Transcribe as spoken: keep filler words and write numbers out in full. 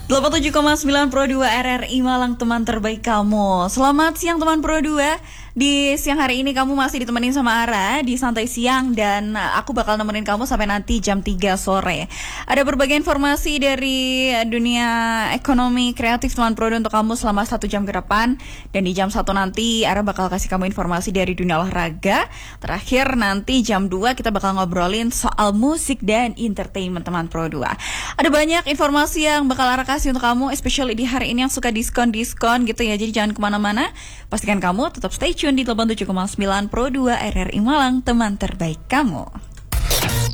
delapan puluh tujuh koma sembilan Pro dua R R I Malang, teman terbaik kamu. Selamat siang teman Pro dua. Di siang hari ini kamu masih ditemenin sama Ara di Santai Siang, dan aku bakal nemenin kamu sampai nanti jam tiga sore. Ada berbagai informasi dari dunia ekonomi kreatif teman Pro dua untuk kamu selama satu jam ke depan. Dan di jam satu nanti Ara bakal kasih kamu informasi dari dunia olahraga. Terakhir nanti jam dua kita bakal ngobrolin soal musik dan entertainment teman Pro dua. Ada banyak informasi yang bakal Ara kasih untuk kamu, especially di hari ini yang suka diskon-diskon gitu ya. Jadi jangan kemana-mana, pastikan kamu tetap stay tune di delapan puluh tujuh koma sembilan Pro dua R R I Malang, teman terbaik kamu.